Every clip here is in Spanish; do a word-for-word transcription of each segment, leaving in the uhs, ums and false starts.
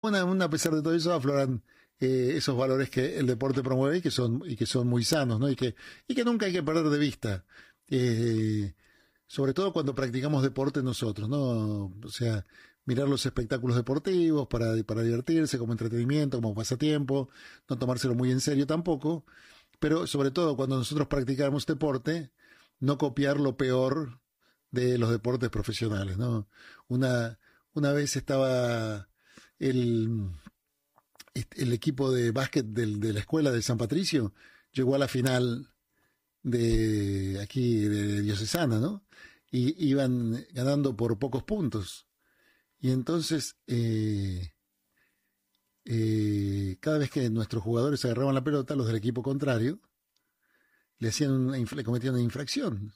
bueno, aún a pesar de todo eso afloran eh, esos valores que el deporte promueve y que son, y que son muy sanos, ¿no? Y que, y que nunca hay que perder de vista. Eh, sobre todo cuando practicamos deporte nosotros, ¿no? O sea, mirar los espectáculos deportivos para, para divertirse, como entretenimiento, como pasatiempo, no tomárselo muy en serio tampoco, pero sobre todo cuando nosotros practicamos deporte, no copiar lo peor de los deportes profesionales, ¿no? Una, una vez estaba el, el equipo de básquet del, de la escuela de San Patricio, llegó a la final de aquí de Diocesana, ¿no? Y iban ganando por pocos puntos. Y entonces, eh, eh, cada vez que nuestros jugadores agarraban la pelota, los del equipo contrario, le hacían una, le cometían una infracción.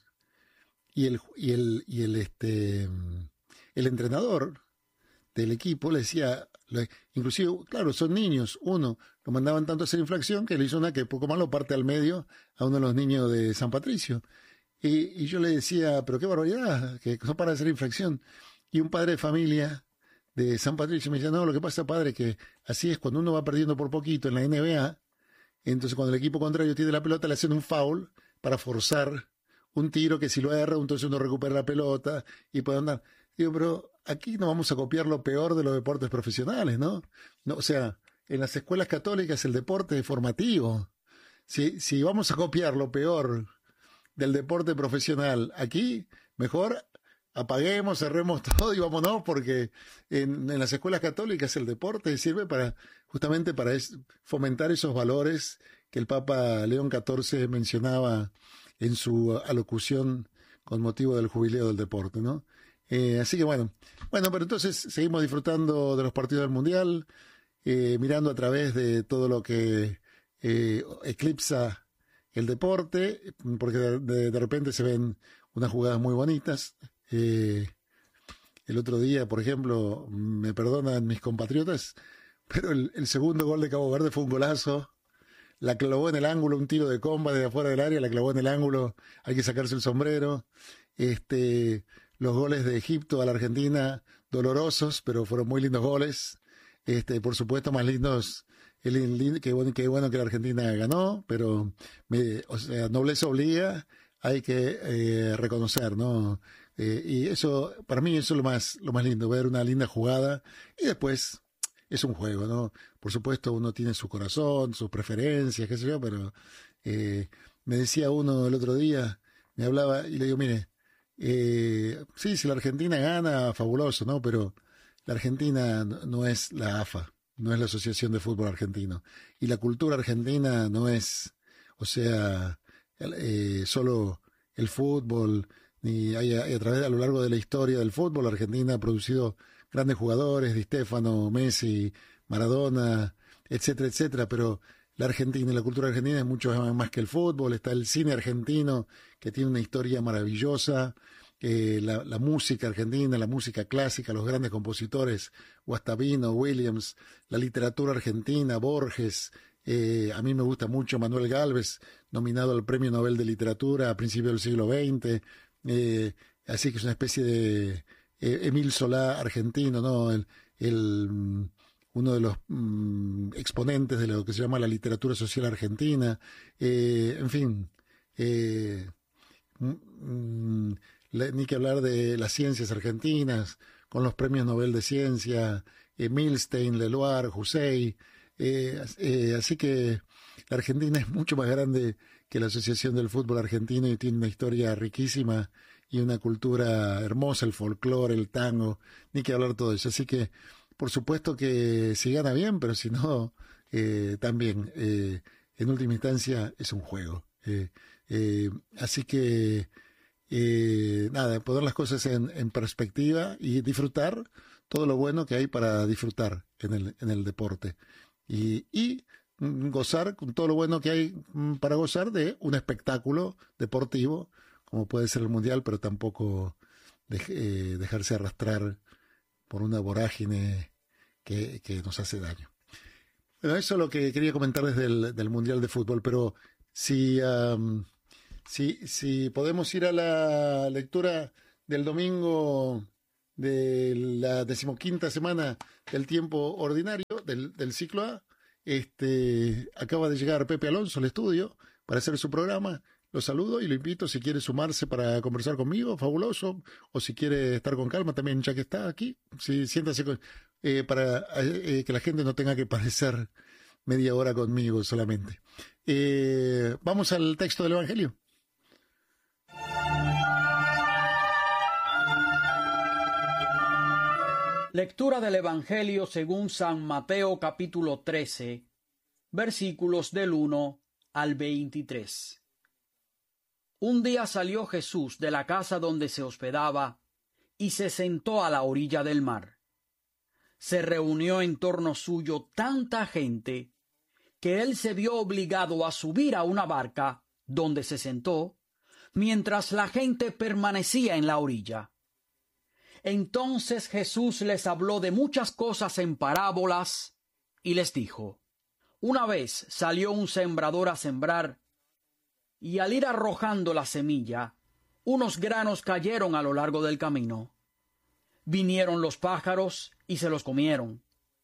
Y el, y el, y el, este, el entrenador del equipo le decía, le, inclusive, claro, son niños, uno, lo mandaban tanto a hacer infracción que le hizo una que poco más lo parte al medio a uno de los niños de San Patricio. Y, y yo le decía, pero qué barbaridad, que no para de hacer infracción. Y un padre de familia de San Patricio me decía, no, lo que pasa, padre, que así es, cuando uno va perdiendo por poquito en la N B A, entonces cuando el equipo contrario tiene la pelota, le hacen un foul para forzar un tiro que si lo erra, entonces uno recupera la pelota y puede andar. Digo, pero aquí no vamos a copiar lo peor de los deportes profesionales, ¿no? No, o sea, en las escuelas católicas el deporte es formativo. Si, si vamos a copiar lo peor del deporte profesional aquí, mejor apaguemos, cerremos todo y vámonos, porque en, en las escuelas católicas el deporte sirve para justamente para es, fomentar esos valores que el Papa León catorce mencionaba en su alocución con motivo del jubileo del deporte, ¿no? Eh, así que bueno, bueno, pero entonces seguimos disfrutando de los partidos del Mundial, eh, mirando a través de todo lo que eh, eclipsa el deporte, porque de, de, de repente se ven unas jugadas muy bonitas. Eh, el otro día, por ejemplo, me perdonan mis compatriotas, pero el, el segundo gol de Cabo Verde fue un golazo. La clavó en el ángulo, un tiro de comba desde afuera del área, la clavó en el ángulo, hay que sacarse el sombrero. Este, los goles de Egipto a la Argentina, dolorosos, pero fueron muy lindos goles. Este, por supuesto, más lindos, el, el, qué, bueno, qué bueno que la Argentina ganó, pero me, o sea, nobleza obliga, hay que eh, reconocer, ¿no? Eh, y eso, para mí, eso es lo más, lo más lindo, ver una linda jugada y después es un juego, ¿no? Por supuesto, uno tiene su corazón, sus preferencias, qué sé yo, pero eh, me decía uno el otro día, me hablaba y le digo, mire, eh, sí, si la Argentina gana, fabuloso, ¿no? Pero la Argentina no es la A F A, no es la Asociación de Fútbol Argentino. Y la cultura argentina no es, o sea, eh, solo el fútbol, ni hay, hay a través, a lo largo de la historia del fútbol, Argentina ha producido grandes jugadores, Di Stéfano, Messi, Maradona, etcétera, etcétera, pero la Argentina, la cultura argentina es mucho más que el fútbol. Está el cine argentino, que tiene una historia maravillosa, eh, la, la música argentina, la música clásica, los grandes compositores, Guastavino, Williams, la literatura argentina, Borges, eh, a mí me gusta mucho Manuel Gálvez, nominado al Premio Nobel de Literatura a principios del siglo veinte, eh, así que es una especie de eh, Emil Solá argentino, ¿no? El, el uno de los mm, exponentes de lo que se llama la literatura social argentina, eh, en fin, eh, mm, la, ni que hablar de las ciencias argentinas, con los premios Nobel de Ciencia, eh, Milstein, Leloir, Hussein, eh, eh, así que la Argentina es mucho más grande que la Asociación del Fútbol Argentino y tiene una historia riquísima y una cultura hermosa, el folclore, el tango, ni que hablar todo eso, así que por supuesto que si gana bien, pero si no, eh, también, eh, en última instancia, es un juego. Eh, eh, así que, eh, nada, poner las cosas en, en perspectiva y disfrutar todo lo bueno que hay para disfrutar en el, en el deporte. Y, y gozar con todo lo bueno que hay para gozar de un espectáculo deportivo, como puede ser el Mundial, pero tampoco de, eh, dejarse arrastrar por una vorágine que, que nos hace daño. Bueno, eso es lo que quería comentarles del, del Mundial de Fútbol, pero si, um, si, si podemos ir a la lectura del domingo de la decimoquinta semana del tiempo ordinario del, del ciclo A. Este, acaba de llegar Pepe Alonso al estudio para hacer su programa. Lo saludo y lo invito, si quiere sumarse para conversar conmigo, fabuloso, o si quiere estar con calma también, ya que está aquí, sí, siéntase con, eh, para eh, que la gente no tenga que padecer media hora conmigo solamente. Eh, vamos al texto del Evangelio. Lectura del Evangelio según San Mateo capítulo trece, versículos del uno al veintitrés. Un día salió Jesús de la casa donde se hospedaba y se sentó a la orilla del mar. Se reunió en torno suyo tanta gente que él se vio obligado a subir a una barca donde se sentó, mientras la gente permanecía en la orilla. Entonces Jesús les habló de muchas cosas en parábolas y les dijo: Una vez salió un sembrador a sembrar, y al ir arrojando la semilla, unos granos cayeron a lo largo del camino. Vinieron los pájaros y se los comieron.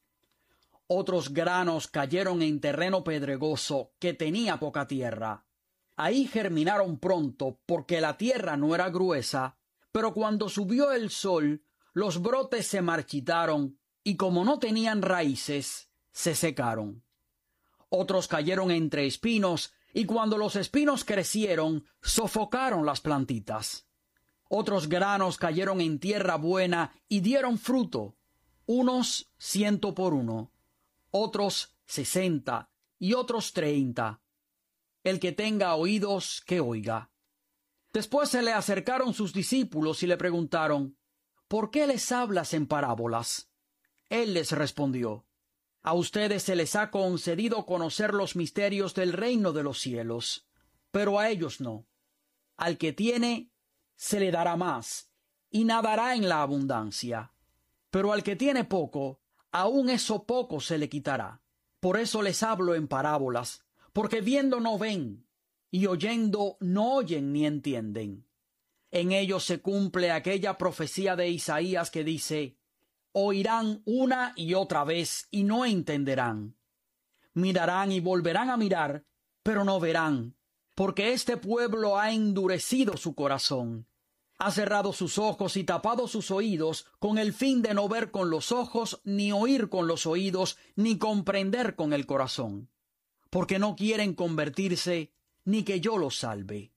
Otros granos cayeron en terreno pedregoso que tenía poca tierra. Ahí germinaron pronto, porque la tierra no era gruesa, pero cuando subió el sol, los brotes se marchitaron, y como no tenían raíces, se secaron. Otros cayeron entre espinos, y cuando los espinos crecieron, sofocaron las plantitas. Otros granos cayeron en tierra buena y dieron fruto, unos ciento por uno, otros sesenta y otros treinta. El que tenga oídos, que oiga. Después se le acercaron sus discípulos y le preguntaron: ¿Por qué les hablas en parábolas? Él les respondió: A ustedes se les ha concedido conocer los misterios del reino de los cielos, pero a ellos no. Al que tiene, se le dará más, y nadará en la abundancia. Pero al que tiene poco, aun eso poco se le quitará. Por eso les hablo en parábolas, porque viendo no ven, y oyendo no oyen ni entienden. En ellos se cumple aquella profecía de Isaías que dice: Oirán una y otra vez y no entenderán. Mirarán y volverán a mirar, pero no verán, porque este pueblo ha endurecido su corazón. Ha cerrado sus ojos y tapado sus oídos, con el fin de no ver con los ojos, ni oír con los oídos, ni comprender con el corazón, porque no quieren convertirse, ni que yo los salve.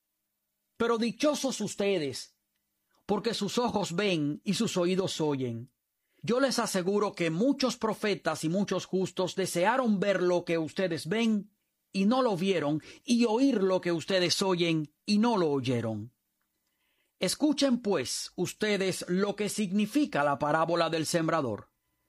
Pero dichosos ustedes, porque sus ojos ven y sus oídos oyen. Yo les aseguro que muchos profetas y muchos justos desearon ver lo que ustedes ven y no lo vieron, y oír lo que ustedes oyen y no lo oyeron. Escuchen, pues, ustedes lo que significa la parábola del sembrador.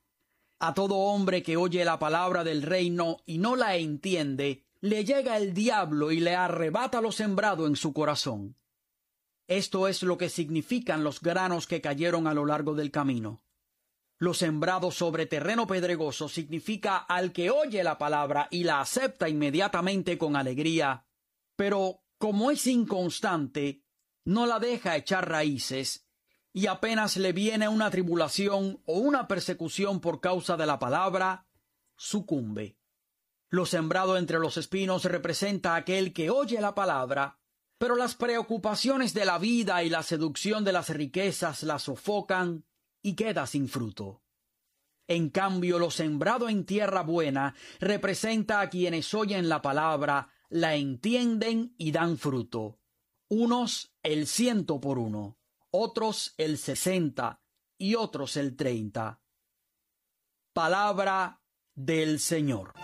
A todo hombre que oye la palabra del reino y no la entiende, le llega el diablo y le arrebata lo sembrado en su corazón. Esto es lo que significan los granos que cayeron a lo largo del camino. Lo sembrado sobre terreno pedregoso significa al que oye la palabra y la acepta inmediatamente con alegría, pero como es inconstante, no la deja echar raíces, y apenas le viene una tribulación o una persecución por causa de la palabra, sucumbe. Lo sembrado entre los espinos representa a aquel que oye la palabra, pero las preocupaciones de la vida y la seducción de las riquezas la sofocan y queda sin fruto. En cambio, lo sembrado en tierra buena representa a quienes oyen la palabra, la entienden y dan fruto. Unos el ciento por uno, otros el sesenta y otros el treinta. Palabra del Señor.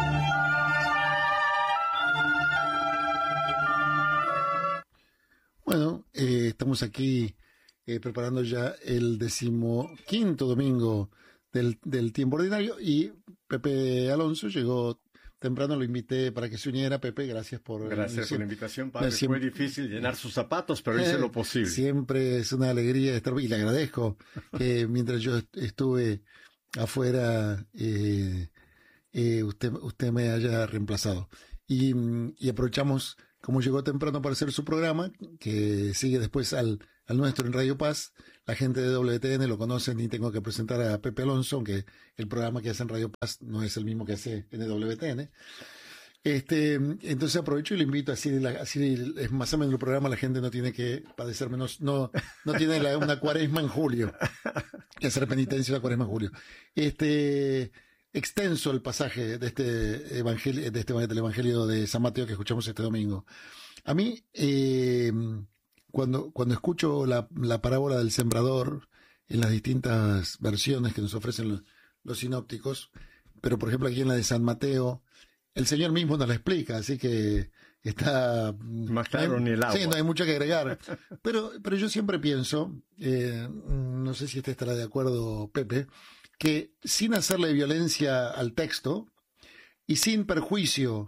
Bueno, eh, estamos aquí eh, preparando ya el decimoquinto domingo del, del tiempo ordinario, y Pepe Alonso llegó temprano, lo invité para que se uniera. Pepe, gracias por... Gracias por la invitación, padre. Siempre, Fue difícil llenar sus zapatos, pero hice eh, lo posible. Siempre es una alegría estar, y le agradezco que mientras yo estuve afuera, eh, eh, usted, usted me haya reemplazado. Y, y aprovechamos, como llegó temprano para hacer su programa, que sigue después al, al nuestro en Radio Paz. La gente de W T N lo conocen y tengo que presentar a Pepe Alonso, aunque el programa que hace en Radio Paz no es el mismo que hace en W T N. Este, entonces aprovecho y le invito, así, así es más o menos el programa, la gente no tiene que padecer menos, no, no tiene la, una cuaresma en julio, que hacer penitencia una cuaresma en julio. Este, extenso el pasaje de este evangelio, de este del Evangelio de San Mateo que escuchamos este domingo. A mí, eh, cuando, cuando escucho la, la parábola del sembrador en las distintas versiones que nos ofrecen los, los sinópticos, pero por ejemplo aquí en la de San Mateo, el Señor mismo nos la explica, así que está... Más claro no hay, ni el agua. Sí, no hay mucho que agregar. Pero, pero yo siempre pienso, eh, no sé si usted estará de acuerdo, Pepe, que sin hacerle violencia al texto y sin perjuicio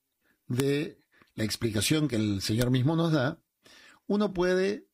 de la explicación que el Señor mismo nos da, uno puede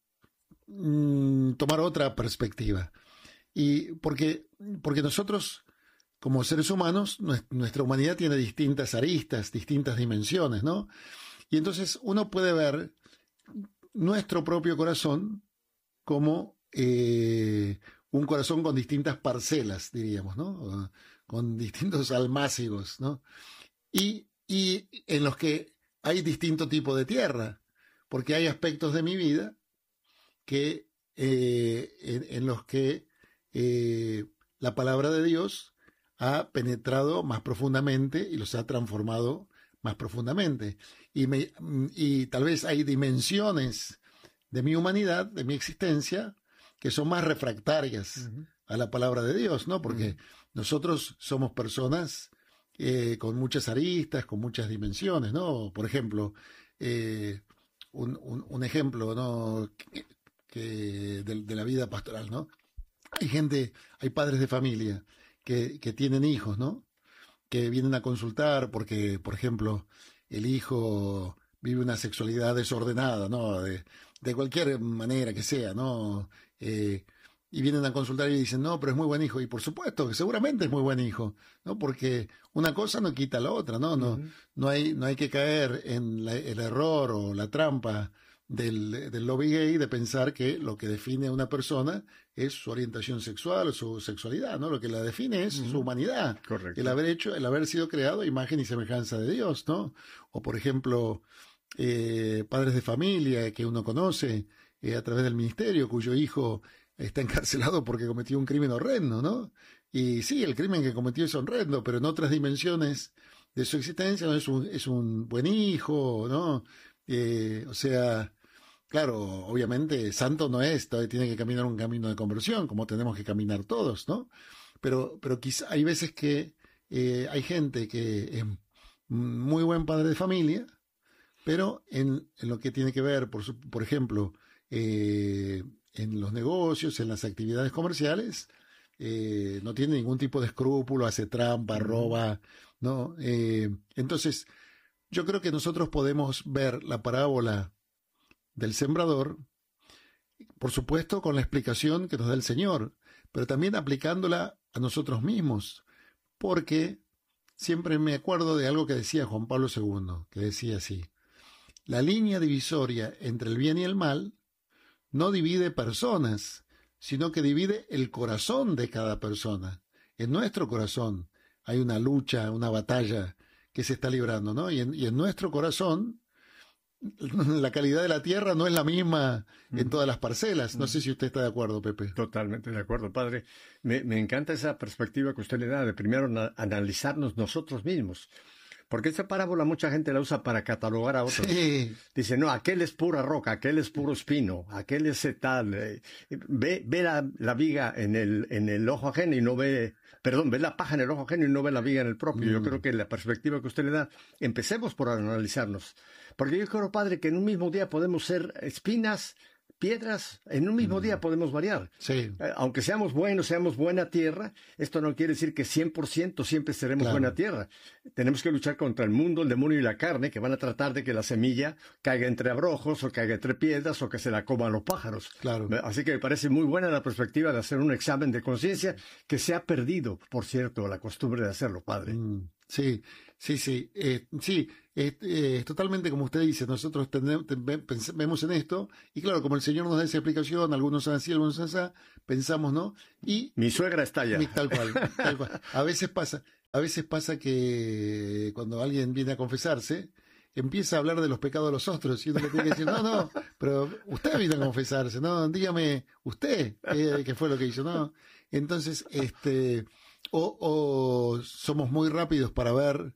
mmm, tomar otra perspectiva. Y porque, porque nosotros... Como seres humanos, nuestra humanidad tiene distintas aristas, distintas dimensiones, ¿no? Y entonces uno puede ver nuestro propio corazón como eh, un corazón con distintas parcelas, diríamos, ¿no? Con distintos almácigos, ¿no? Y, y en los que hay distinto tipo de tierra, porque hay aspectos de mi vida que eh, en, en los que eh, la palabra de Dios ha penetrado más profundamente y los ha transformado más profundamente. Y, me, y tal vez hay dimensiones de mi humanidad, de mi existencia, que son más refractarias uh-huh. a la palabra de Dios, ¿no? Porque uh-huh. nosotros somos personas eh, con muchas aristas, con muchas dimensiones, ¿no? Por ejemplo, eh, un, un, un ejemplo, ¿no? que, que de, de la vida pastoral, ¿no? Hay gente, hay padres de familia Que, que tienen hijos, ¿no? Que vienen a consultar porque, por ejemplo, el hijo vive una sexualidad desordenada, ¿no? De, de cualquier manera que sea, ¿no? Eh, y vienen a consultar y dicen, no, pero es muy buen hijo. Y por supuesto que seguramente es muy buen hijo, ¿no? Porque una cosa no quita la otra, ¿no? No, uh-huh. no, hay, no hay que caer en la, el error o la trampa del, del lobby gay de pensar que lo que define a una persona es su orientación sexual o su sexualidad, ¿no? Lo que la define es uh-huh. su humanidad. Correcto. El haber hecho, el haber sido creado a imagen y semejanza de Dios, ¿no? O por ejemplo, eh, padres de familia que uno conoce eh, a través del ministerio, cuyo hijo está encarcelado porque cometió un crimen horrendo, ¿no? Y sí, el crimen que cometió es horrendo, pero en otras dimensiones de su existencia no es un, es un buen hijo, ¿no? Eh, o sea, claro, obviamente santo no es, todavía tiene que caminar un camino de conversión, como tenemos que caminar todos, ¿no? Pero, pero quizá hay veces que eh, hay gente que es muy buen padre de familia, pero en, en lo que tiene que ver, por, su, por ejemplo, eh, en los negocios, en las actividades comerciales, eh, no tiene ningún tipo de escrúpulo, hace trampa, roba, ¿no? Eh, entonces, yo creo que nosotros podemos ver la parábola del sembrador, por supuesto, con la explicación que nos da el Señor, pero también aplicándola a nosotros mismos, porque siempre me acuerdo de algo que decía Juan Pablo segundo, que decía así: la línea divisoria entre el bien y el mal no divide personas, sino que divide el corazón de cada persona. En nuestro corazón hay una lucha, una batalla que se está librando, ¿no? Y en, y en nuestro corazón la calidad de la tierra no es la misma en todas las parcelas. No sé si usted está de acuerdo, Pepe. Totalmente de acuerdo, padre. Me, me encanta esa perspectiva que usted le da de primero na- analizarnos nosotros mismos. Porque esta parábola mucha gente la usa para catalogar a otros. Sí. Dice, no, aquel es pura roca, aquel es puro espino, aquel es tal. Eh, ve ve la, la viga en el, en el ojo ajeno y no ve, perdón, ve la paja en el ojo ajeno y no ve la viga en el propio. Mm. Yo creo que la perspectiva que usted le da, empecemos por analizarnos. Porque yo creo, padre, que en un mismo día podemos ser espinas, piedras, en un mismo día podemos variar. Sí. Eh, aunque seamos buenos, seamos buena tierra, esto no quiere decir que cien por ciento siempre seremos Claro. buena tierra. Tenemos que luchar contra el mundo, el demonio y la carne, que van a tratar de que la semilla caiga entre abrojos, o caiga entre piedras, o que se la coman los pájaros. Claro. Así que me parece muy buena la perspectiva de hacer un examen de conciencia, que se ha perdido, por cierto, la costumbre de hacerlo, padre. Mm. Sí, sí, sí, eh, sí, es, eh, es totalmente como usted dice, nosotros tenemos, ten- ve- pens- vemos en esto, y claro, como el Señor nos da esa explicación, algunos son así, algunos son así, pensamos, ¿no? Y Mi suegra está allá. mi- tal cual, tal cual. A veces pasa, a veces pasa que cuando alguien viene a confesarse, empieza a hablar de los pecados de los otros, y uno le tiene que decir, no, no, pero usted vino a confesarse, no, dígame usted eh, qué fue lo que hizo, no. Entonces, este, o, o somos muy rápidos para ver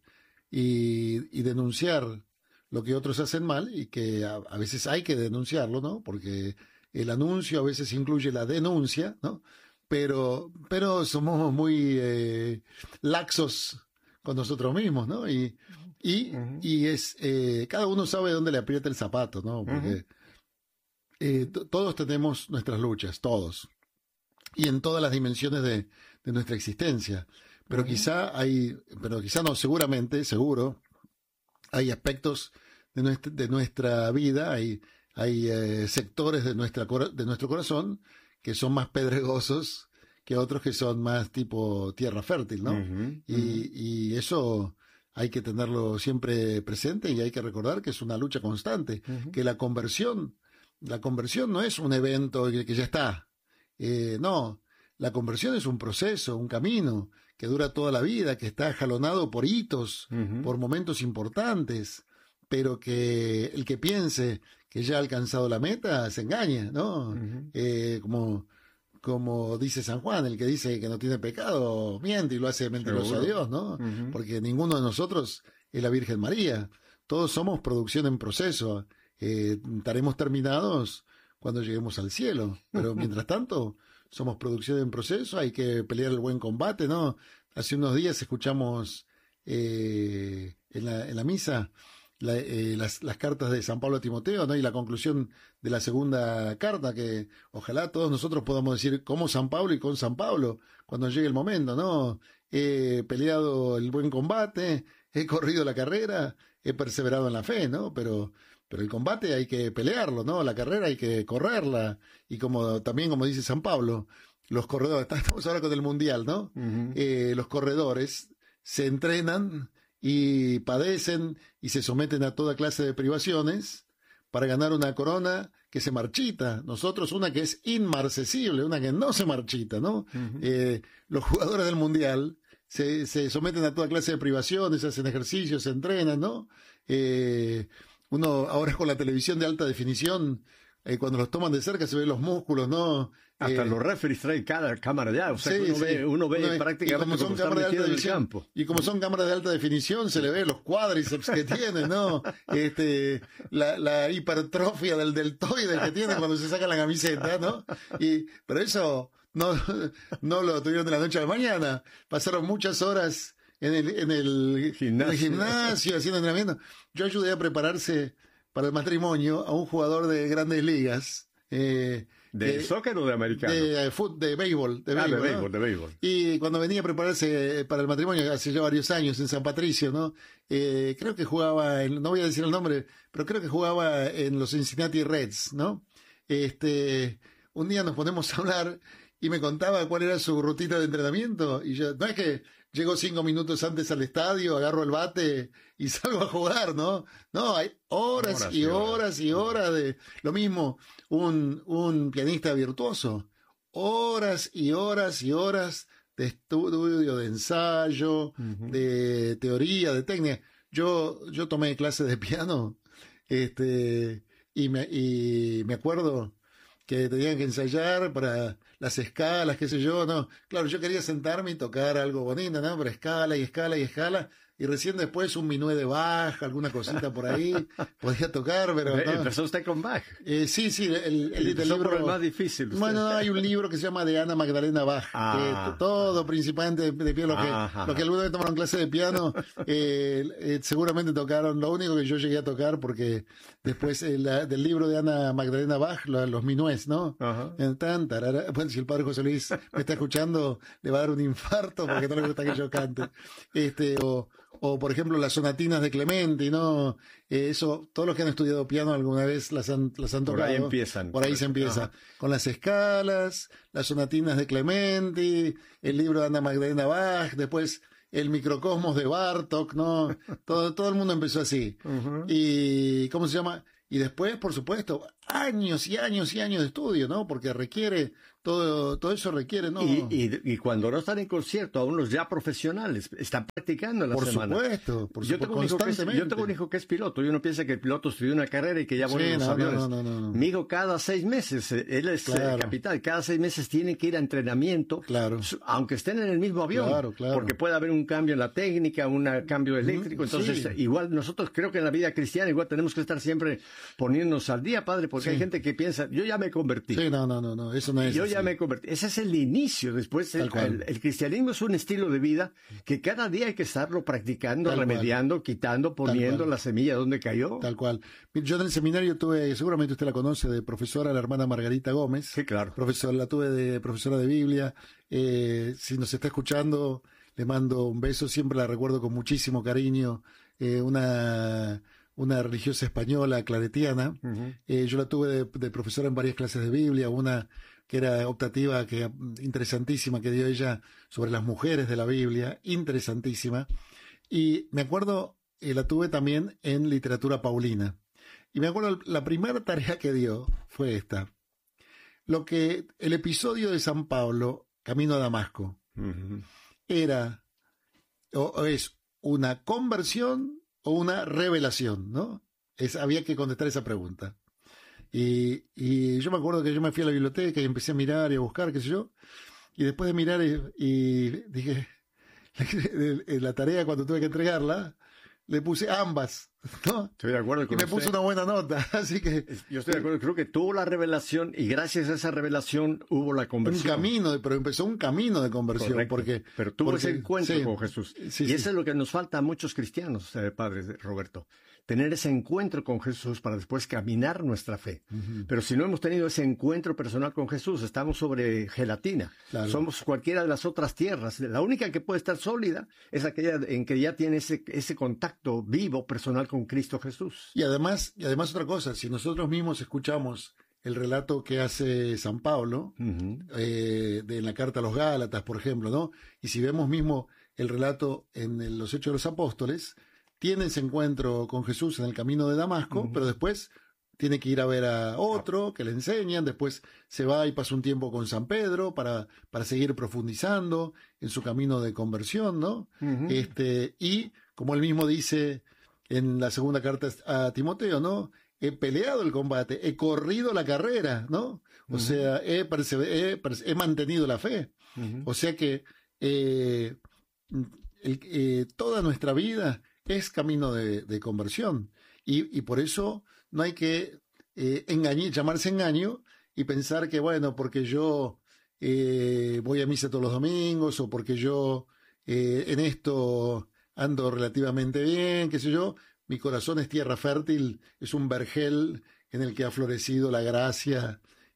y, y denunciar lo que otros hacen mal, y que a, a veces hay que denunciarlo, ¿no? Porque el anuncio a veces incluye la denuncia, ¿no? Pero, pero somos muy eh, laxos con nosotros mismos, ¿no? Y, y, Ujú. y es, eh, cada uno sabe dónde le aprieta el zapato, ¿no? Porque eh, t- todos tenemos nuestras luchas, todos. Y en todas las dimensiones de, de nuestra existencia. Pero Ujú. quizá hay, pero quizá no, seguramente, seguro, hay aspectos de nuestra, de nuestra vida, hay, hay eh, sectores de, nuestra, cora- de nuestro corazón que son más pedregosos que otros que son más tipo tierra fértil, ¿no? Ujú, Y, ujú. y eso hay que tenerlo siempre presente, y hay que recordar que es una lucha constante, Ujú. que la conversión, la conversión no es un evento que, que ya está. Eh, no, la conversión es un proceso, un camino que dura toda la vida, que está jalonado por hitos, Ujú. por momentos importantes, pero que el que piense que ya ha alcanzado la meta se engaña, ¿no? Ujú. Eh, como, como dice San Juan, el que dice que no tiene pecado miente y lo hace mentiroso a Seguro. Dios, ¿no? Ujú. Porque ninguno de nosotros es la Virgen María. Todos somos producción en proceso. Eh, estaremos terminados cuando lleguemos al cielo. Pero mientras tanto, somos producción en proceso, hay que pelear el buen combate, ¿no? Hace unos días escuchamos eh, en, la, en la misa la, eh, las, las cartas de San Pablo a Timoteo, ¿no? Y la conclusión de la segunda carta, que ojalá todos nosotros podamos decir como San Pablo y con San Pablo cuando llegue el momento, ¿no? He peleado el buen combate, he corrido la carrera, he perseverado en la fe, ¿no? Pero, pero el combate hay que pelearlo, ¿no? La carrera hay que correrla, y como también como dice San Pablo, los corredores, estamos ahora con el Mundial, ¿no? Ujú. Eh, los corredores se entrenan y padecen y se someten a toda clase de privaciones para ganar una corona que se marchita. Nosotros una que es inmarcesible, una que no se marchita, ¿no? Ujú. Eh, los jugadores del Mundial se, se someten a toda clase de privaciones, hacen ejercicios, se entrenan, ¿no? Eh, uno ahora con la televisión de alta definición, eh, cuando los toman de cerca se ven los músculos, ¿no? Hasta Eh, los referees traen cada cámara ya, o sea sí, que uno sí. ve, uno ve Uno ve- y prácticamente como son como está cámaras de metido alta en el definición, campo. y como son cámaras de alta definición, se le ve los cuádriceps que tiene, ¿no? Este, la, la hipertrofia del deltoide que tiene cuando se saca la camiseta, ¿no? Y, pero eso no, no lo tuvieron de la noche a la mañana. Pasaron muchas horas en el, en el Gimnasio. en el gimnasio haciendo entrenamiento. Yo ayudé a prepararse para el matrimonio a un jugador de grandes ligas. Eh, ¿De eh, soccer o de americano? de, eh, fut- de béisbol, de ah, béisbol, de ¿no? béisbol, de béisbol. Y cuando venía a prepararse para el matrimonio, hace ya varios años en San Patricio, ¿no? Eh, creo que jugaba, en- no voy a decir el nombre, pero creo que jugaba en los Cincinnati Reds, ¿no? Este, un día nos ponemos a hablar y me contaba cuál era su rutina de entrenamiento, y yo, no es que llego cinco minutos antes al estadio, agarro el bate y salgo a jugar, ¿no? No, hay horas, Horas y y horas, horas. y horas de lo mismo, un, un pianista virtuoso, horas y horas y horas de estudio, de ensayo, Ujú. de teoría, de técnica. Yo, yo tomé clases de piano, este, y me, y me acuerdo que tenían que ensayar para las escalas, qué sé yo, no. Claro, yo quería sentarme y tocar algo bonito, ¿no? Pero escala y escala y escala, y recién después un minué de Bach, alguna cosita por ahí, podía tocar, pero Ve, no. Empezó usted con Bach. Eh, sí, sí, el, el, el Empezó por el libro... más difícil. usted. Bueno, no, hay un libro que se llama de Ana Magdalena Bach, Ah. que todo principalmente de, de piano, los que, Ajá. los que alguna vez tomaron clase de piano, eh, eh, seguramente tocaron, lo único que yo llegué a tocar, porque después eh, la- del libro de Ana Magdalena Bach, lo- los minués, ¿no? Ajá. En tan, tarara. Bueno, si el padre José Luis me está escuchando, le va a dar un infarto porque no le gusta que yo cante. Este, o, o por ejemplo, las sonatinas de Clementi, ¿no? Eh, eso, todos los que han estudiado piano alguna vez las han, las han Por tocado. ahí empiezan. Por ahí se empieza. Ajá. Con las escalas, las sonatinas de Clementi, el libro de Ana Magdalena Bach, después el microcosmos de Bartók, ¿no? Todo, todo el mundo empezó así. Uh-huh. Y, ¿cómo se llama? Y después, por supuesto, años y años y años de estudio, ¿no? Porque requiere, todo, todo eso requiere, ¿no? Y, y, y cuando no están en concierto, aún los ya profesionales están practicando en la por semana. Supuesto, por yo supuesto, tengo constantemente. Es, yo tengo un hijo que es piloto, y uno piensa que el piloto estudió una carrera y que ya vuelve sí, en los no, aviones. No, no, no, no. Mi hijo cada seis meses, él es claro. capitán, cada seis meses tiene que ir a entrenamiento, claro. aunque estén en el mismo avión, claro, claro. porque puede haber un cambio en la técnica, un cambio eléctrico. Entonces, sí. igual nosotros creo que en la vida cristiana igual tenemos que estar siempre poniéndonos al día, padre, porque sí. hay gente que piensa, yo ya me convertí. Sí, no, no, no, no. Eso no es Yo así. ya me convertí. Ese es el inicio. Después, el, el, el cristianismo es un estilo de vida que cada día hay que estarlo practicando, Tal remediando, cual. quitando, poniendo la semilla donde cayó. Tal cual. Yo en el seminario tuve, seguramente usted la conoce, de profesora, la hermana Margarita Gómez. Sí, claro. Profesor, la tuve de profesora de Biblia. Eh, si nos está escuchando, le mando un beso. Siempre la recuerdo con muchísimo cariño. Eh, una... una religiosa española, claretiana. Uh-huh. Eh, yo la tuve de, de profesora en varias clases de Biblia, una que era optativa, que interesantísima, que dio ella sobre las mujeres de la Biblia, interesantísima. Y me acuerdo, eh, la tuve también en literatura paulina. Y me acuerdo, la primera tarea que dio fue esta. Lo que, el episodio de San Pablo, camino a Damasco, uh-huh. era, o, o es una conversión o una revelación, ¿no? Es, había que contestar esa pregunta. Y, y yo me acuerdo que yo me fui a la biblioteca y empecé a mirar y a buscar, qué sé yo, y después de mirar y, y dije, la tarea cuando tuve que entregarla, le puse ambas, ¿no? Estoy de acuerdo con Y me usted. puso una buena nota, así que... Yo estoy de acuerdo, creo que tuvo la revelación y gracias a esa revelación hubo la conversión. Un camino, pero empezó un camino de conversión. Correcto. porque Pero tuvo porque, ese encuentro sí, con Jesús. Sí, y sí. eso es lo que nos falta a muchos cristianos, eh, padre Roberto. Tener ese encuentro con Jesús para después caminar nuestra fe. Uh-huh. Pero si no hemos tenido ese encuentro personal con Jesús, estamos sobre gelatina. Claro. Somos cualquiera de las otras tierras. La única que puede estar sólida es aquella en que ya tiene ese, ese contacto vivo personal con Cristo Jesús. Y además, y además otra cosa, si nosotros mismos escuchamos el relato que hace San Pablo, uh-huh. eh, de en la carta a los Gálatas, por ejemplo, ¿no? Y si vemos mismo el relato en los Hechos de los Apóstoles, tiene ese encuentro con Jesús en el camino de Damasco, uh-huh. pero después tiene que ir a ver a otro que le enseñan, después se va y pasa un tiempo con San Pedro para, para seguir profundizando en su camino de conversión, ¿no? Uh-huh. Este, y como él mismo dice en la segunda carta a Timoteo, ¿no? He peleado el combate, he corrido la carrera, ¿no? O uh-huh. sea, he, he, he mantenido la fe. Uh-huh. O sea que eh, el, eh, toda nuestra vida es camino de, de conversión. Y, y por eso no hay que eh, engañar, llamarse engaño y pensar que, bueno, porque yo eh, voy a misa todos los domingos o porque yo eh, en esto ando relativamente bien, qué sé yo, mi corazón es tierra fértil, es un vergel en el que ha florecido la gracia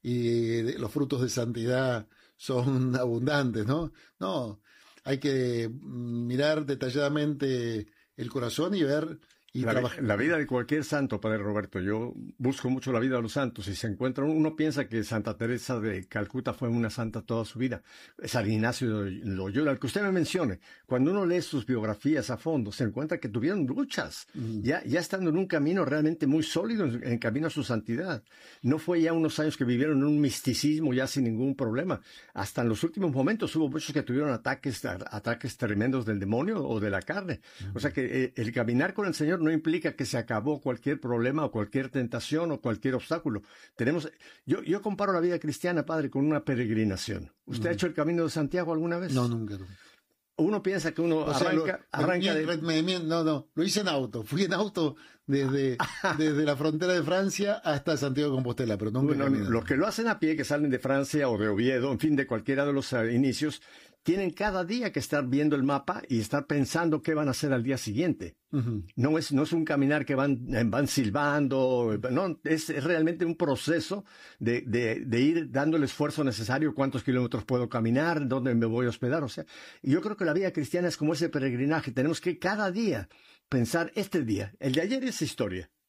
y los frutos de santidad son abundantes, ¿no? No, hay que mirar detalladamente el corazón y ver y la, trabajar. La vida de cualquier santo, padre Roberto, yo busco mucho la vida de los santos y se encuentra, uno piensa que Santa Teresa de Calcuta fue una santa toda su vida, San Ignacio de Loyola, el que usted me mencione, cuando uno lee sus biografías a fondo, se encuentra que tuvieron luchas, mm. ya, ya estando en un camino realmente muy sólido, en, en camino a su santidad. No fue ya unos años que vivieron en un misticismo ya sin ningún problema. Hasta en los últimos momentos hubo muchos que tuvieron ataques, ataques tremendos del demonio o de la carne. Mm. O sea que eh, el caminar con el Señor no implica que se acabó cualquier problema o cualquier tentación o cualquier obstáculo. Tenemos, yo, yo comparo la vida cristiana, padre, con una peregrinación. ¿Usted mm. ha hecho el Camino de Santiago alguna vez? No, nunca. No. Uno piensa que uno o arranca, sea, lo, arranca me, de... me, me, no, no, lo hice en auto. Fui en auto desde, desde la frontera de Francia hasta Santiago de Compostela, pero nunca bueno, los que lo hacen a pie, que salen de Francia o de Oviedo, en fin, de cualquiera de los uh, inicios, tienen cada día que estar viendo el mapa y estar pensando qué van a hacer al día siguiente. Uh-huh. No es, no es un caminar que van, van silbando, no, es, es realmente un proceso de, de, de ir dando el esfuerzo necesario, cuántos kilómetros puedo caminar, dónde me voy a hospedar, o sea, yo creo que la vida cristiana es como ese peregrinaje, tenemos que cada día pensar este día, el de ayer es historia.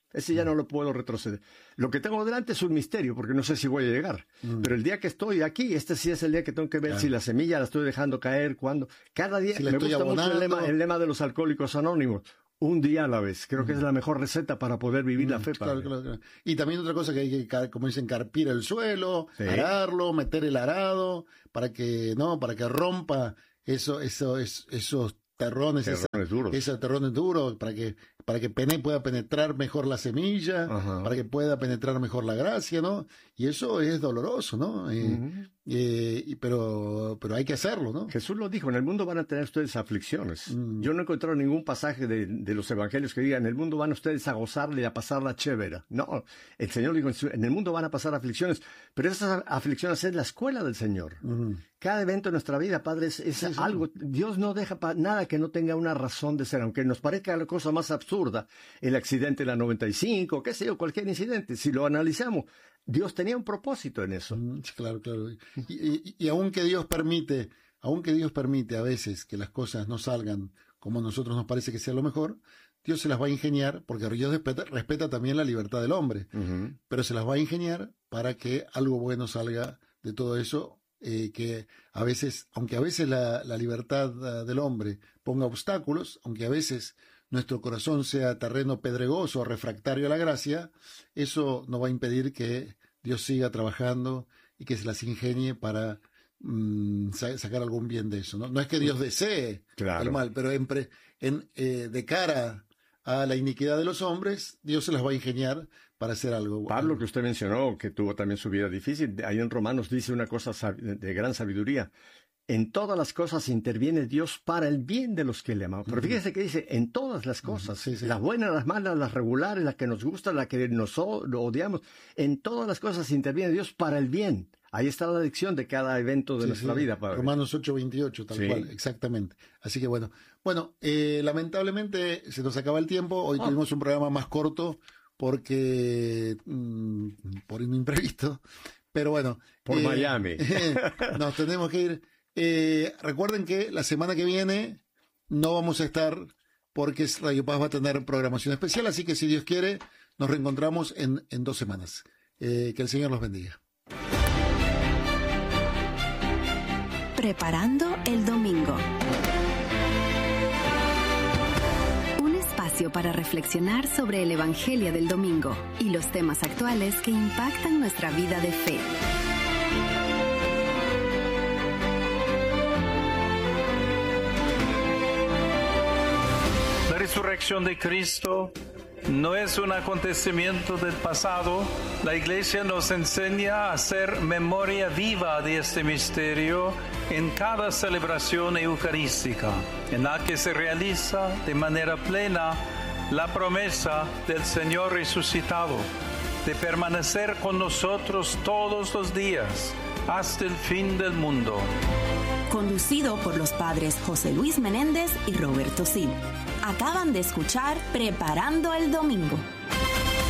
Ese ya no lo puedo retroceder. Lo que tengo delante es un misterio, porque no sé si voy a llegar. Mm. Pero el día que estoy aquí, este sí es el día que tengo que ver claro. si la semilla la estoy dejando caer, cuándo. Cada día, si me gusta abonando. mucho el lema, el lema de los Alcohólicos Anónimos. Un día a la vez. Creo mm. que es la mejor receta para poder vivir mm, la fe. Claro, claro, claro. Y también otra cosa que hay que, como dicen, carpir el suelo, sí. ararlo, meter el arado, para que, no, para que rompa eso, eso, es, esos terrones, terrones esa, duros. esos terrones duros, para que, para que pene, pueda penetrar mejor la semilla, Ajá. para que pueda penetrar mejor la gracia, ¿no? Y eso es doloroso, ¿no? Eh, uh-huh. eh, pero, pero hay que hacerlo, ¿no? Jesús lo dijo, en el mundo van a tener ustedes aflicciones. Mm. Yo no he encontrado ningún pasaje de, de los evangelios que diga, en el mundo van ustedes a gozarle y a pasarla chévere. No, el Señor dijo, en el mundo van a pasar aflicciones, pero esas aflicciones es la escuela del Señor. Uh-huh. Cada evento de nuestra vida, Padre, es, es sí, sí. algo, Dios no deja pa, nada que no tenga una razón de ser, aunque nos parezca la cosa más absurda, el accidente de la noventa y cinco, qué sé yo, cualquier incidente, si lo analizamos, Dios tenía un propósito en eso. Sí, claro, claro. Y, y, y aunque Dios permite, aunque Dios permite a veces que las cosas no salgan como a nosotros nos parece que sea lo mejor, Dios se las va a ingeniar, porque Dios respeta, respeta también la libertad del hombre, uh-huh. pero se las va a ingeniar para que algo bueno salga de todo eso. Eh, que a veces, aunque a veces la, la libertad uh, del hombre ponga obstáculos, aunque a veces nuestro corazón sea terreno pedregoso, refractario a la gracia, eso no va a impedir que Dios siga trabajando y que se las ingenie para mm, sa- sacar algún bien de eso. No, no es que Dios desee claro. el mal, pero en, pre, en, eh, de cara a la iniquidad de los hombres, Dios se las va a ingeniar para hacer algo bueno. Pablo, que usted mencionó, que tuvo también su vida difícil, ahí en Romanos dice una cosa de gran sabiduría. En todas las cosas interviene Dios para el bien de los que le aman. Pero fíjese que dice, en todas las cosas, sí, sí. las buenas, las malas, las regulares, las que nos gustan, las que nos odiamos, en todas las cosas interviene Dios para el bien. Ahí está la lección de cada evento de sí, nuestra sí. vida, Padre. Romanos ocho veintiocho, tal sí. cual, exactamente. Así que bueno, bueno, eh, lamentablemente se nos acaba el tiempo. Hoy oh. tuvimos un programa más corto porque mmm, por un imprevisto, pero bueno. Por eh, Miami. Nos tenemos que ir. Eh, recuerden que la semana que viene no vamos a estar porque Radio Paz va a tener programación especial, así que si Dios quiere, nos reencontramos en, en dos semanas. Eh, que el Señor los bendiga. Preparando el domingo. Un espacio para reflexionar sobre el Evangelio del domingo y los temas actuales que impactan nuestra vida de fe. La resurrección de Cristo no es un acontecimiento del pasado. La Iglesia nos enseña a hacer memoria viva de este misterio en cada celebración eucarística, en la que se realiza de manera plena la promesa del Señor resucitado de permanecer con nosotros todos los días hasta el fin del mundo. Conducido por los padres José Luis Menéndez y Roberto Sil. Acaban de escuchar Preparando el Domingo.